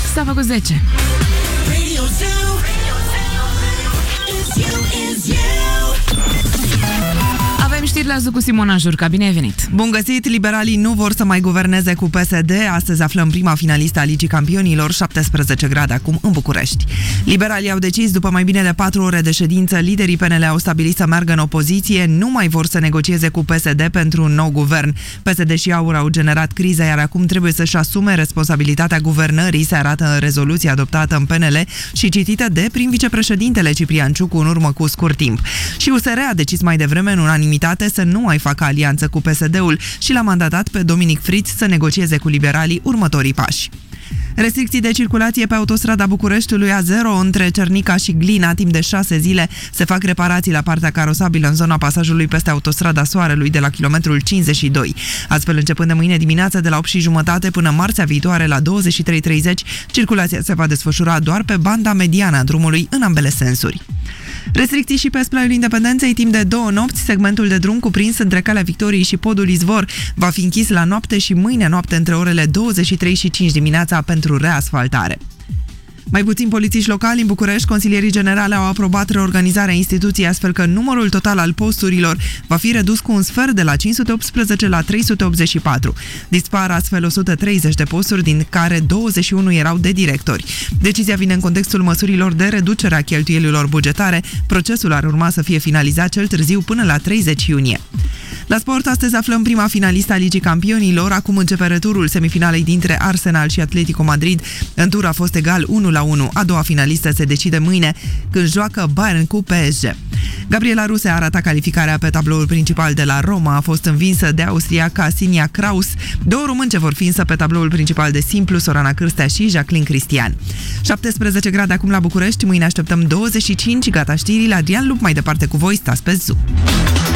s-a făcut 10. Avem știri la zi cu Simona Jurca. Bine ai venit! Bun găsit! Liberalii nu vor să mai guverneze cu PSD. Astăzi aflăm prima finalistă a Ligii Campionilor, 17 grade acum în București. Liberalii au decis, după mai bine de 4 ore de ședință, liderii PNL au stabilit să meargă în opoziție, nu mai vor să negocieze cu PSD pentru un nou guvern. PSD și AUR au generat criza, iar acum trebuie să-și asume responsabilitatea guvernării, se arată în rezoluția adoptată în PNL și citită de prim vicepreședintele Ciprian Ciucu în urmă cu scurt timp. Și USR a decis mai devreme în unanimitate să nu mai facă alianță cu PSD-ul și l-a mandatat pe Dominic Fritz să negocieze cu liberalii următorii pași. Restricții de circulație pe autostrada Bucureștiului A0 între Cernica și Glina timp de 6 zile. Se fac reparații la partea carosabilă în zona pasajului peste autostrada Soarelui de la kilometrul 52. Astfel, începând de mâine dimineață de la 8:30 până marțea viitoare la 23:30, circulația se va desfășura doar pe banda mediană a drumului în ambele sensuri. Restricții și pe Splaiul Independenței timp de 2 nopți. Segmentul de drum cuprins între Calea Victoriei și Podul Izvor va fi închis la noapte și mâine noapte între orele 23 și 5 dimineața pentru reasfaltare. Mai puțin polițiști locali în București, consilierii generale au aprobat reorganizarea instituției astfel că numărul total al posturilor va fi redus cu un sfert de la 518 la 384. Dispar astfel 130 de posturi, din care 21 erau de directori. Decizia vine în contextul măsurilor de reducere a cheltuielilor bugetare. Procesul ar urma să fie finalizat cel târziu până la 30 iunie. La sport, astăzi aflăm prima finalistă a Ligii Campionilor. Acum începe returul semifinalei dintre Arsenal și Atletico Madrid. În tur a fost egal 1-1. A doua finalistă se decide mâine când joacă Bayern cu PSG. Gabriela Ruse a arătat calificarea pe tabloul principal de la Roma. A fost învinsă de austriaca Sinia Kraus. 2 românce vor fi însă pe tabloul principal de simplu, Sorana Cârstea și Jacqueline Cristian. 17 grade acum la București, mâine așteptăm 25. Gata știrile, Adrian Lup mai departe cu voi, stați pe Zoom.